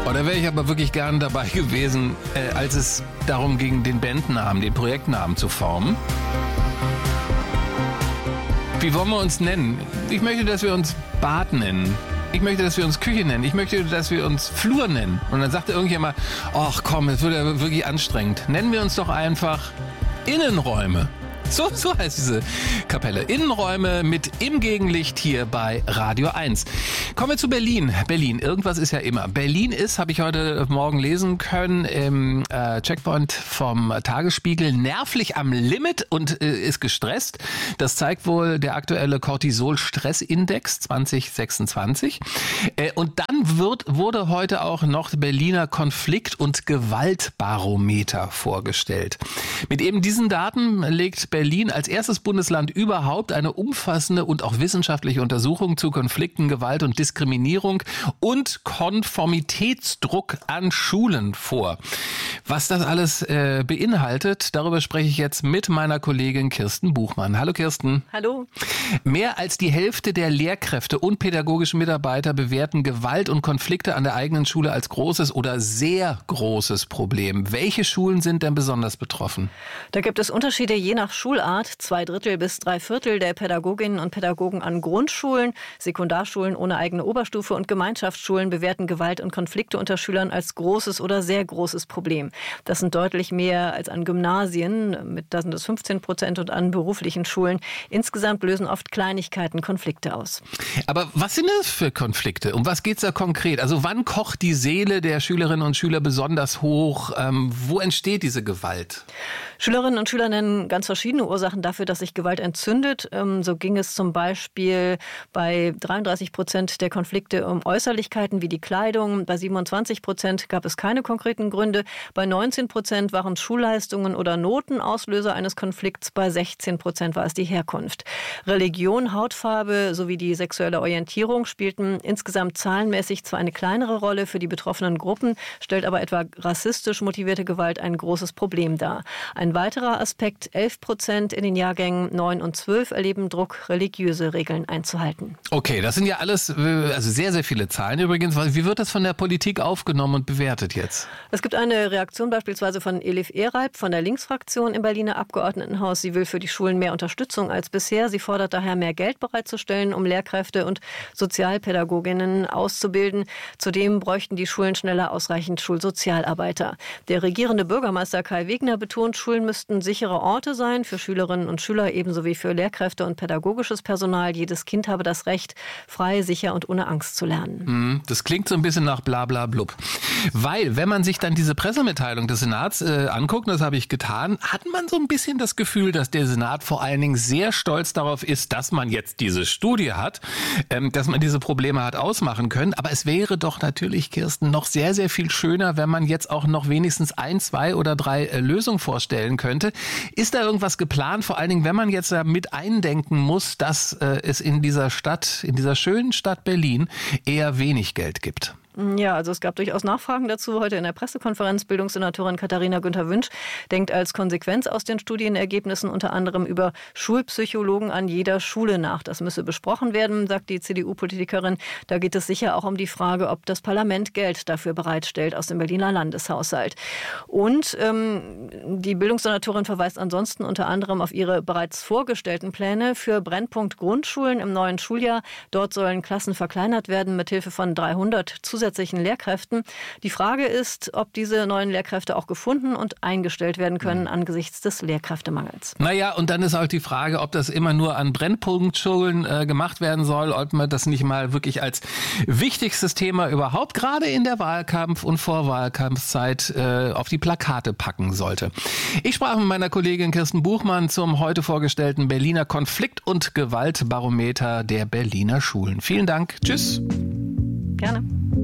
Oh, da wäre ich aber wirklich gern dabei gewesen, als es darum ging, den Bandnamen, den Projektnamen zu formen. Wie wollen wir uns nennen? Ich möchte, dass wir uns Bad nennen. Ich möchte, dass wir uns Küche nennen. Ich möchte, dass wir uns Flur nennen. Und dann sagte irgendjemand, ach komm, das wird ja wirklich anstrengend. Nennen wir uns doch einfach Innenräume. So heißt diese Kapelle. Innenräume mit im Gegenlicht hier bei Radio 1. Kommen wir zu Berlin. Berlin, irgendwas ist ja immer. Berlin ist, habe ich heute Morgen lesen können, im Checkpoint vom Tagesspiegel nervlich am Limit und ist gestresst. Das zeigt wohl der aktuelle Cortisol-Stressindex 2026. Und dann wurde heute auch noch Berliner Konflikt- und Gewaltbarometer vorgestellt. Mit eben diesen Daten legt Berlin als erstes Bundesland überhaupt eine umfassende und auch wissenschaftliche Untersuchung zu Konflikten, Gewalt und Diskriminierung und Konformitätsdruck an Schulen vor. Was das alles beinhaltet, darüber spreche ich jetzt mit meiner Kollegin Kirsten Buchmann. Hallo Kirsten. Hallo. Mehr als die Hälfte der Lehrkräfte und pädagogischen Mitarbeiter bewerten Gewalt und Konflikte an der eigenen Schule als großes oder sehr großes Problem. Welche Schulen sind denn besonders betroffen? Da gibt es Unterschiede je nach Schulart. 2/3 bis 3/4 der Pädagoginnen und Pädagogen an Grundschulen, Sekundarschulen ohne eigene Oberstufe und Gemeinschaftsschulen bewerten Gewalt und Konflikte unter Schülern als großes oder sehr großes Problem. Das sind deutlich mehr als an Gymnasien, da sind es 15% und an beruflichen Schulen. Insgesamt lösen oft Kleinigkeiten Konflikte aus. Aber was sind das für Konflikte? Um was geht's da konkret? Also wann kocht die Seele der Schülerinnen und Schüler besonders hoch? Wo entsteht diese Gewalt? Schülerinnen und Schüler nennen ganz verschiedene Ursachen dafür, dass sich Gewalt entzündet. So ging es zum Beispiel bei 33% der Konflikte um Äußerlichkeiten wie die Kleidung. Bei 27% gab es keine konkreten Gründe. Bei 19% waren Schulleistungen oder Noten Auslöser eines Konflikts. Bei 16% war es die Herkunft. Religion, Hautfarbe sowie die sexuelle Orientierung spielten insgesamt zahlenmäßig zwar eine kleinere Rolle für die betroffenen Gruppen, stellt aber etwa rassistisch motivierte Gewalt ein großes Problem dar. Ein weiterer Aspekt, 11% in den Jahrgängen 9 und 12 erleben Druck, religiöse Regeln einzuhalten. Okay, das sind ja alles, also sehr, sehr viele Zahlen übrigens. Wie wird das von der Politik aufgenommen und bewertet jetzt? Es gibt eine Reaktion beispielsweise von Elif Ereib von der Linksfraktion im Berliner Abgeordnetenhaus. Sie will für die Schulen mehr Unterstützung als bisher. Sie fordert daher, mehr Geld bereitzustellen, um Lehrkräfte und Sozialpädagoginnen auszubilden. Zudem bräuchten die Schulen schneller ausreichend Schulsozialarbeiter. Der regierende Bürgermeister Kai Wegner betont, Schulen müssten sichere Orte sein für Schülerinnen und Schüler ebenso wie für Lehrkräfte und pädagogisches Personal. Jedes Kind habe das Recht, frei, sicher und ohne Angst zu lernen. Das klingt so ein bisschen nach bla bla blub. Weil, wenn man sich dann diese Pressemitteilung des Senats anguckt, das habe ich getan, hat man so ein bisschen das Gefühl, dass der Senat vor allen Dingen sehr stolz darauf ist, dass man jetzt diese Studie hat, dass man diese Probleme hat ausmachen können. Aber es wäre doch natürlich, Kirsten, noch sehr, sehr viel schöner, wenn man jetzt auch noch wenigstens 1, 2 oder 3 Lösungen vorstellen könnte. Ist da irgendwas geplant, vor allen Dingen, wenn man jetzt mit eindenken muss, dass es in dieser Stadt, in dieser schönen Stadt Berlin eher wenig Geld gibt? Ja, also es gab durchaus Nachfragen dazu. Heute in der Pressekonferenz Bildungssenatorin Katharina Günther-Wünsch denkt als Konsequenz aus den Studienergebnissen unter anderem über Schulpsychologen an jeder Schule nach. Das müsse besprochen werden, sagt die CDU-Politikerin. Da geht es sicher auch um die Frage, ob das Parlament Geld dafür bereitstellt aus dem Berliner Landeshaushalt. Und die Bildungssenatorin verweist ansonsten unter anderem auf ihre bereits vorgestellten Pläne für Brennpunkt Grundschulen im neuen Schuljahr. Dort sollen Klassen verkleinert werden mithilfe von 300 zusätzlichen Lehrkräften. Die Frage ist, ob diese neuen Lehrkräfte auch gefunden und eingestellt werden können angesichts des Lehrkräftemangels. Naja, und dann ist auch die Frage, ob das immer nur an Brennpunktschulen gemacht werden soll, ob man das nicht mal wirklich als wichtigstes Thema überhaupt gerade in der Wahlkampf- und Vorwahlkampfzeit auf die Plakate packen sollte. Ich sprach mit meiner Kollegin Kirsten Buchmann zum heute vorgestellten Berliner Konflikt- und Gewaltbarometer der Berliner Schulen. Vielen Dank. Tschüss. Gerne.